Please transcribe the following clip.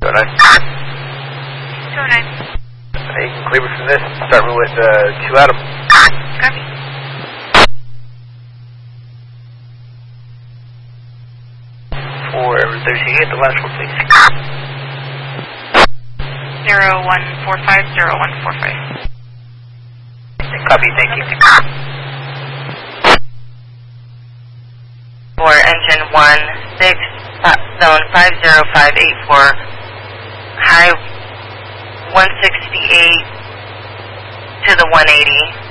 209. You can clear me from this. Start me with 2 Adam. Copy. For everything, the last one, please. 0145, 0145. Copy, thank you. For engine 16, zone 50584, high 168 to the 180.